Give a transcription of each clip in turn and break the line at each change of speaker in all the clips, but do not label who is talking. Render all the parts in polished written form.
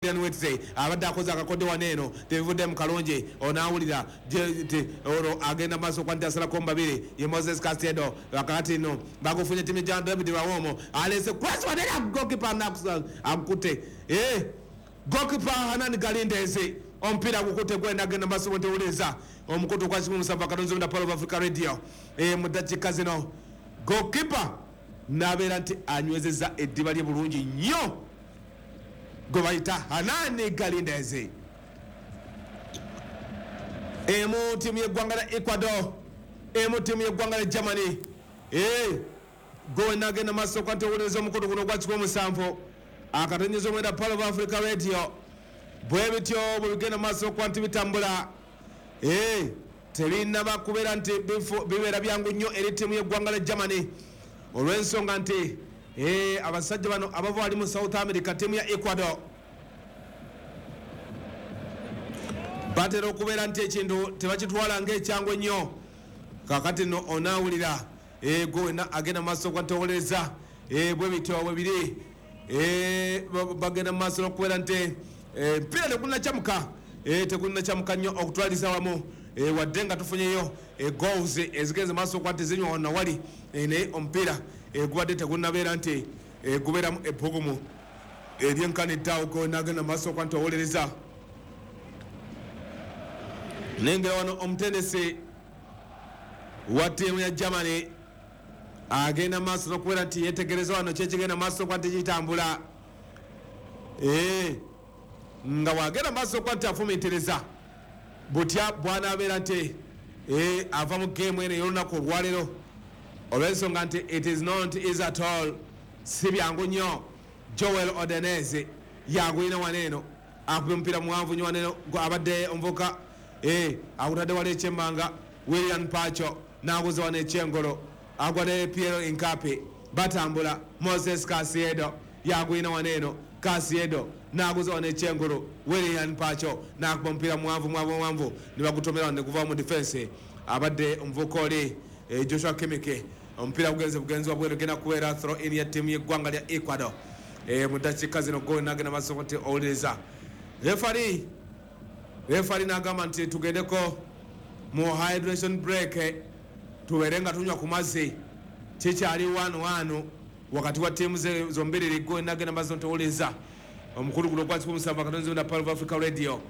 Wednesday abadde akoze akakodde waneeno tebivudde mu kalonje onaawulira olwo agenda maaso kwa nti asalako mbabiri ye Moses Castedo kakati no bagufunye timi John David Rawomo alese cross wanera goalkeeper akute goalkeeper Hanan Galindeze ompira gukute gwenda agenda maaso bonte uleza omukutu kwa Kimu Musava Katonzo nda Power of Africa Radio mudakika zino goalkeeper nabeera nti anywezeza eddiba lye bulungi nnyo gobaita Hanan Galindeze emu timu y'eggwanga lya Ecuador emu timu y'eggwanga lya Germany go nagenda maaso kwa ntewolereza omukutu guno gwa Kimu Musanvu akatonyezo omwenda Power of Africa Radio bwe bityo bwe bigenda maaso kwa nti bitambula terinaba kubeera nti bibeera byangu nnyo eri timu y'eggwanga lya Germany olw'ensonga nti abasajja bano abava wali mu South America timu ya Ecuador batera okubeera nti ekintu tebakitwala ng'ekyangu ennyo kakati no onaawulira go wena agenda maaso kwa ntewolereza bwe bityo bwe biri bagenda maaso n'okubeera nti mpira tegunnakyamuka nnyo okutwaliza wamu wadde nga tufunyeyo goals ezigenze maaso kwa nti zinywa wonna wali naye omupiira gubadde tegunnabeera nti gubeeramu ebbugumu eryenkaniddeawo go nagenda maaso kwa nti owolereza nengera wano omutendesi wa ttiimu ya Germany agenda maaso n'okubeera nti yetegereza wano kyekigenda maaso kwa nti kitambula nga wagenda maaso kwa nti afumiitiriza butya bwanaabeera nti ava mu geemu eno ey'olunaku olwaleero olw'ensonga nti it is not easy at all si byangu nnyo Joel Odeneze yagwina waneeno akubye omupiira muwanvu nnyo waneeno abadde omuvuka akutadde wali ekyemmanga William Pacho n'aguza wano ekyengolo agwadde Piero Incapi batambula Moses Castedo yagwina waneeno Castedo n'aguza wano ekyengolo William Pacho n'akuba omupiira muwanvu ne bagutomera wano ne guva mu defense abadde omuvuka oli Joshua Kimike omupiira bugenzi bweru genda kubeera throw in ya timu y'eggwanga lya Ecuador mu ddakiika zino go nagenda maaso nti owuliriza refari n'agamba nti tugendeko mu hydration break tubeere nga tunywa ku mazzi kikyali 1-1 wakati wa tiimu zombiriri go nagenda maaso nti owuliriza omukulu guno gwa Kimu Musanvu Katonzo nda Power of Africa Radio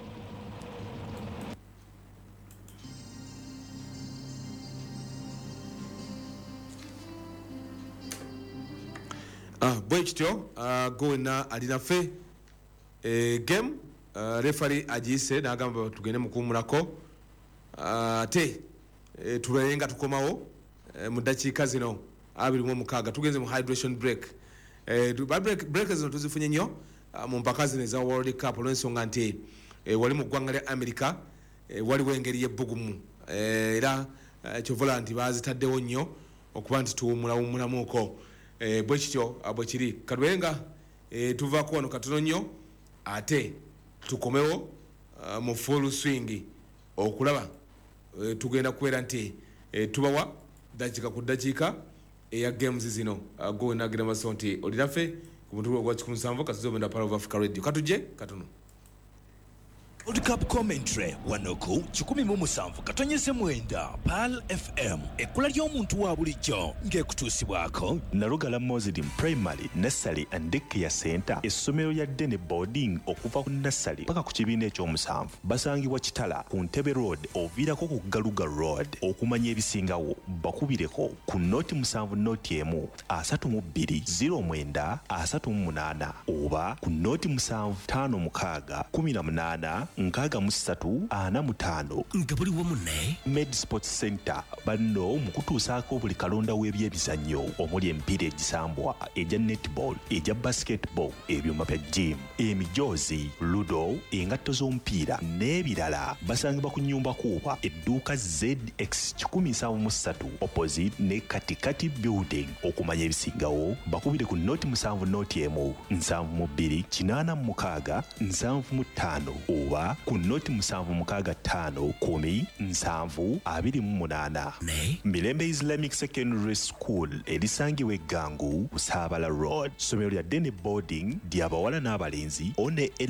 bwe kityo gowena alinaffe game refari agiyise n'agamba tugende mukuumulako ate tubeere nga tukomawo mu ddakiika zino 26 tugenze mu hydration break break zino tuzifunye nnyo mu mpaka zino eza World Cup olw'ensonga nti wali mu ggwanga lya America waliwo engeri y'ebbugumu era kyovola nti baazitaddewo nnyo okuba nti tuwumulawumulamuuko bwe kityo bwe kiri katwenga tuvaako wano katono nnyo ate tukomewo mu full swing okulaba tugenda kubeera nti tubawa dakiika ku dakiika eya games zino go nagenda maaso nti olinaffe ku mutulo gwa Kimu Musanvu Katonzo nda Power of Africa Radio katuje katono
World Cup commentary wanoku 17 katonyeze mwenda PAL FM ekula ly'omuntu wa bulijjo ng'ekutuusibwako
Nalugala Muslim Primary Nursery and Daycare Center essomero lya Dene Boarding okuva ku nursery paka ku kibiina eky'omusanvu basangibwa Kitala ku Ntebe Road oviirako ku Galuga Road okumanya ebisingawo bakubireko ku noti 7 noti emu 32 09 oba ku noti 7 5 18 nkaga musatu ana mutano
nga buli wamu ne
Med Sports Center banno mukutuusaako buli kalonda w'ebyemizannyo omuli emipiira egisambwa eja netball eja basketball ebyuma bya gym emijoozi ludo engatto z'omupiira n'ebirala basangibwa ku nnyumba kuuba edduuka ZX 173 opposite ne Katikati building okumanya ebisingawo bakubire ku noti 7 noti emu 72 86 75 oba oba ku noti 765 Mirembe Islamic Secondary School erisangibwa Eggangu Busabala Road. Somero lya Dene Boarding ly'abawala n'abalenzi one